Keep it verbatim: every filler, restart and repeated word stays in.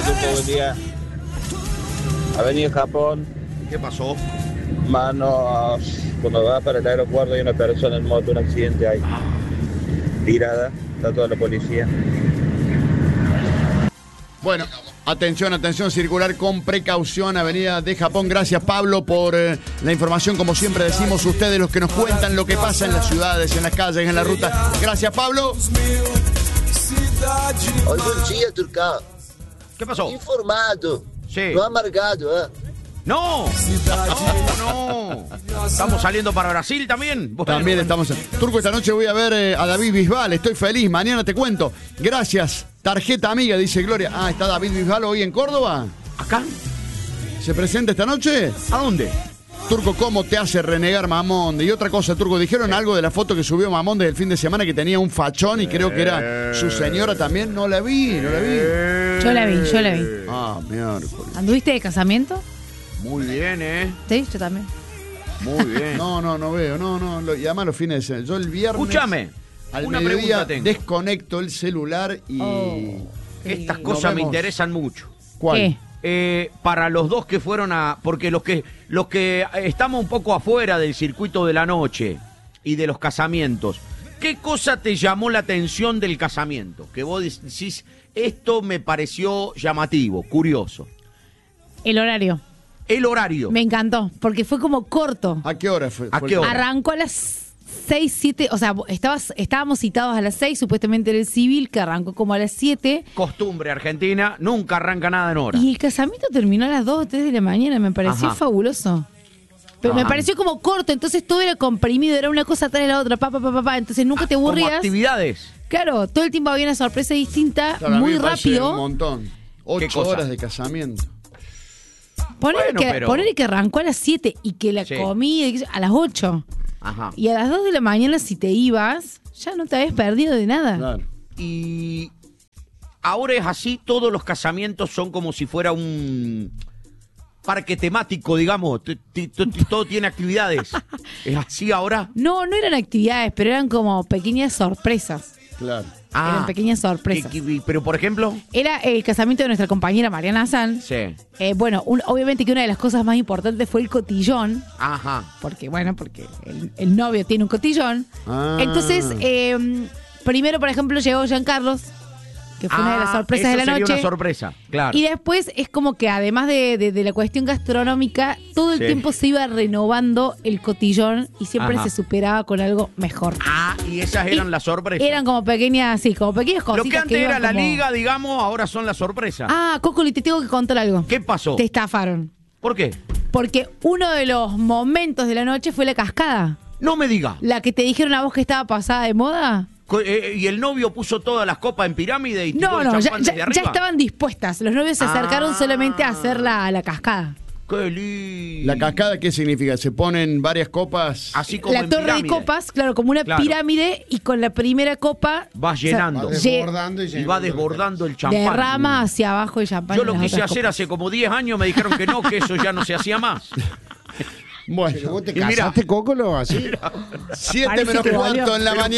buen día. Avenida Japón. ¿Qué pasó? Manos, cuando va para el aeropuerto hay una persona en moto, un accidente ahí. Tirada, está toda la policía. Bueno, atención, atención, circular con precaución, Avenida de Japón. Gracias, Pablo, por eh, la información. Como siempre decimos, ustedes los que nos cuentan lo que pasa en las ciudades, en las calles, en la ruta. Gracias, Pablo. Oi, bom dia, Turcão. ¿Qué pasó? Informado. Sí. No amargado, ¿eh? ¡No! ¡No, no! ¿Estamos saliendo para Brasil también? Bueno, También bueno. estamos... Turco, esta noche voy a ver eh, a David Bisbal. Estoy feliz. Mañana te cuento. Gracias. Tarjeta amiga, dice Gloria. Ah, ¿está David Bisbal hoy en Córdoba? ¿Acá? ¿Se presenta esta noche? ¿A dónde? Turco, ¿cómo te hace renegar Mamonde? Y otra cosa, Turco, dijeron algo de la foto que subió Mamonde el fin de semana, que tenía un fachón y creo que era su señora también. No la vi, no la vi. Yo la vi, yo la vi. Ah, miércoles. ¿Anduviste de casamiento? Muy bien, ¿eh? Sí, yo también. Muy bien. No, no, no veo, no, no. Lo, y además los fines de semana. Yo el viernes... Escúchame. Al Una mediodía pregunta tengo. desconecto el celular y... Oh. Estas Sí. cosas Nos me vemos. interesan mucho. ¿Cuál? ¿Qué? Eh, para los dos que fueron a... Porque los que, los que estamos un poco afuera del circuito de la noche y de los casamientos, ¿qué cosa te llamó la atención del casamiento? Que vos decís, esto me pareció llamativo, curioso. El horario. El horario. Me encantó, porque fue como corto. ¿A qué hora fue? ¿A fue qué el- hora? Arrancó a las seis, siete, o sea, estabas, estábamos citados a las seis, supuestamente era el civil, que arrancó como a las siete. Costumbre argentina, nunca arranca nada en hora. Y el casamiento terminó a las dos o tres de la mañana, me pareció Ajá. fabuloso. Pero me Ajá. pareció como corto, entonces todo era comprimido, era una cosa atrás de la otra, pa, pa, pa, pa, pa, entonces nunca te Como aburrías. actividades. Claro, todo el tiempo había una sorpresa distinta, Claro, a mí muy me parece rápido. un montón. Ocho cosa? horas de casamiento. Poner, Bueno, que, pero- poner que arrancó a las siete y que la Sí. comí a las ocho. Ajá. Y a las dos de la mañana, si te ibas, ya no te habías perdido de nada. Claro. Y ahora es así, todos los casamientos son como si fuera un parque temático, digamos. T- t- t- Todo tiene actividades. ¿Es así ahora? No, no eran actividades, pero eran como pequeñas sorpresas. Claro. Eran pequeñas sorpresas. ¿Qué- qué- pero, por ejemplo... Era el casamiento de nuestra compañera Mariana San. Sí. Eh, bueno, un- obviamente que una de las cosas más importantes fue el cotillón. Ajá. Porque, bueno, porque el, el novio tiene un cotillón. Ah. Entonces, eh, primero, por ejemplo, llegó Giancarlos, que fue una de las Ah, sorpresas eso de la sería noche. una sorpresa, claro. Y después es como que además de, de- de la cuestión gastronómica, todo el Sí. tiempo se iba renovando el cotillón y siempre Ajá. se superaba con algo mejor. Ah, y esas eran Y las sorpresas. Eran como pequeñas, sí, como pequeñas Lo cositas. que antes iban era la como- liga, digamos, ahora son las sorpresas. Ah, Cocoli, te tengo que contar algo. ¿Qué pasó? Te estafaron. ¿Por qué? Porque uno de los momentos de la noche fue la cascada. No me diga. La que te dijeron a vos que estaba pasada de moda. Co- eh, ¿Y el novio puso todas las copas en pirámide y tiró No, el no, ya, champán ya- desde ya arriba? estaban dispuestas. Los novios se acercaron Ah. solamente a hacer la, la cascada. ¡Qué lindo! ¿La cascada qué significa? ¿Se ponen varias copas? Así como La en torre pirámide. de copas, claro, como una Claro. pirámide y con la primera copa Vas llenando. Va Ye- desbordando y, Y va desbordando el champán. derrama hacia abajo el champán. Yo y lo las quise otras hacer copas. hace como diez años, me dijeron que no, que eso ya no se hacía más. Bueno, ¿Vos te Y mira- casaste, Cócolo, así? siete Parece menos que cuarto valió. en la Pero mañana.